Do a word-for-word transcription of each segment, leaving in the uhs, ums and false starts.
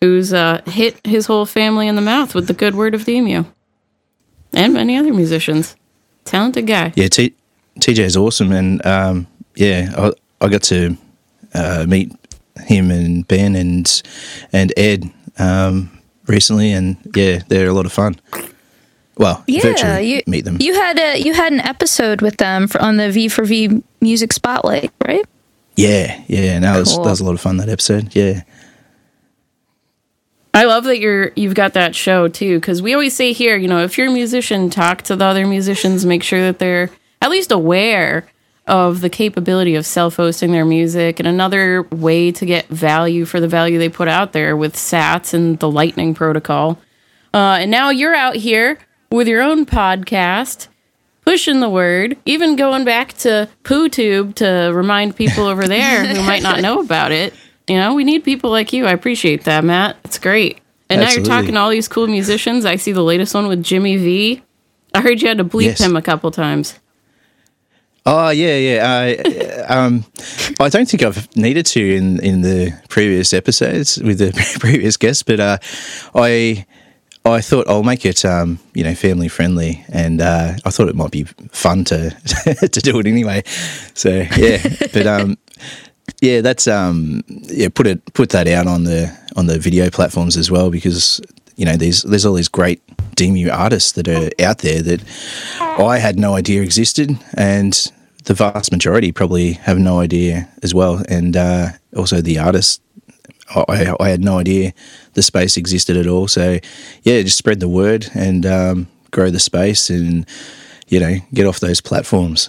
who's uh, hit his whole family in the mouth with the good word of the emu. And many other musicians. Talented guy. Yeah, T- TJ is awesome. And, um, yeah, I, I got to uh, meet him and Ben and, and Ed um, recently. And, yeah, they're a lot of fun. Well, yeah, virtually you, meet them. You had a you had an episode with them for, on the V for V Music Spotlight, right? Yeah, yeah, and that, cool. was, that was a lot of fun, that episode, yeah. I love that you're, you've got that show, too, because we always say here, you know, if you're a musician, talk to the other musicians, make sure that they're at least aware of the capability of self-hosting their music, and another way to get value for the value they put out there with Sats and the Lightning Protocol. Uh, and now you're out here with your own podcast, pushing the word, even going back to PooTube to remind people over there who might not know about it. You know, we need people like you. I appreciate that, Matt. It's great. And Absolutely. Now you're talking to all these cool musicians. I see the latest one with Jimmy V. I heard you had to bleep yes. him a couple times. Oh, yeah, yeah. Uh, um, I don't think I've needed to in, in the previous episodes with the previous guests, but uh, I... I thought I'll make it, um, you know, family friendly, and uh, I thought it might be fun to to do it anyway. So yeah, but um, yeah, that's um, yeah, put it put that out on the on the video platforms as well, because you know there's there's all these great D M U artists that are out there that I had no idea existed, and the vast majority probably have no idea as well, and uh, also the artists. I, I had no idea the space existed at all. So, yeah, just spread the word and um, grow the space and, you know, get off those platforms.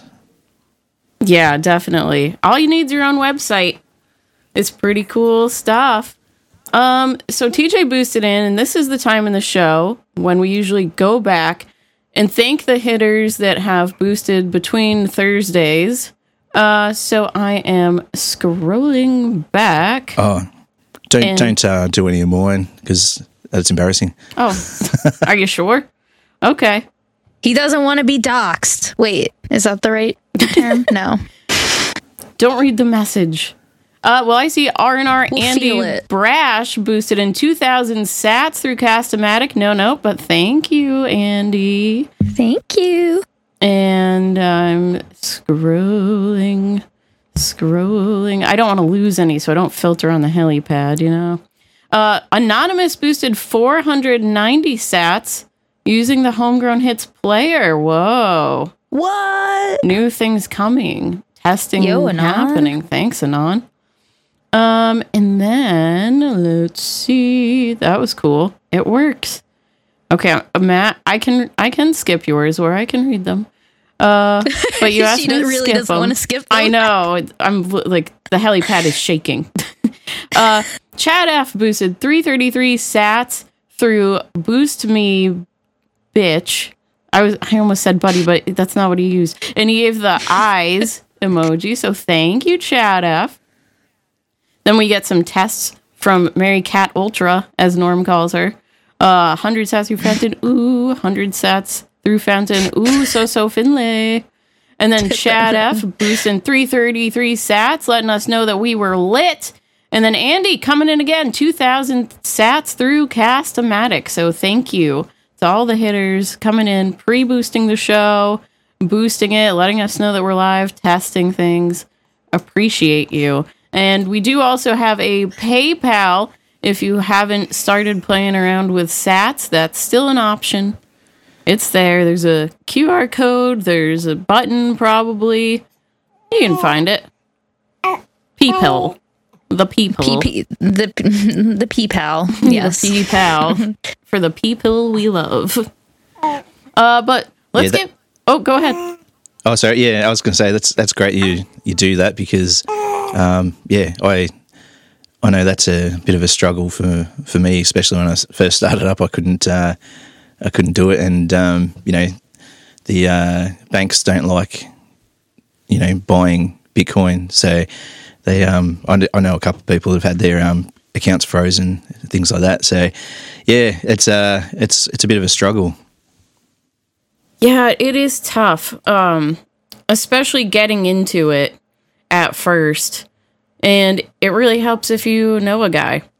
Yeah, definitely. All you need is your own website. It's pretty cool stuff. Um, so T J boosted in, and this is the time in the show when we usually go back and thank the hitters that have boosted between Thursdays. Uh, so I am scrolling back. Oh, Don't and, don't uh, do any of mine because that's embarrassing. Oh, are you sure? Okay. He doesn't want to be doxxed. Wait, is that the right term? No. Don't read the message. Uh, well, I see R and R we'll Andy Brash boosted in two thousand sats through Cast-O-Matic. No, no, but thank you, Andy. Thank you. And I'm scrolling. Scrolling. I don't want to lose any, so I don't filter on the helipad, you know. Uh, Anonymous boosted four hundred ninety sats using the Homegrown Hits player. Whoa. What? New things coming. Testing Yo, happening. Thanks, Anon. Um, and then, let's see. That was cool. It works. Okay, Matt, I can I can skip yours, or I can read them. Uh, but you asked she me to really skip doesn't them. want to skip them. I know. I'm like the helipad is shaking. uh, Chad F boosted three thirty-three sats through Boost Me, bitch. I was I almost said buddy, but that's not what he used. And he gave the eyes emoji. So thank you, Chad F. Then we get some tests from Mary Cat Ultra, as Norm calls her. Uh, one hundred sats through Fountain. Ooh, one hundred sats. Through Fountain, ooh, so so Finlay. And then Chad F boosting three thirty-three sats, letting us know that we were lit. And then Andy coming in again, two thousand sats through Cast-O-Matic. So thank you to all the hitters coming in, pre-boosting the show, boosting it, letting us know that we're live, testing things. Appreciate you. And we do also have a PayPal. If you haven't started playing around with sats, that's still an option. It's there. There's a Q R code. There's a button, probably. You can find it. People. The people. P- P- the the P-Pal. Yes. The P-Pal. For the people we love. Uh, but let's yeah, that, get... Oh, go ahead. Oh, sorry. Yeah, I was going to say, that's that's great you, you do that because, um, yeah, I... I know that's a bit of a struggle for, for me, especially when I first started up. I couldn't... Uh, I couldn't do it, and um, you know, the uh, banks don't like, you know, buying Bitcoin, so they. Um, I, I know a couple of people who've had their um, accounts frozen, things like that. So, yeah, it's uh, it's it's a bit of a struggle. Yeah, it is tough, um, especially getting into it at first, and it really helps if you know a guy.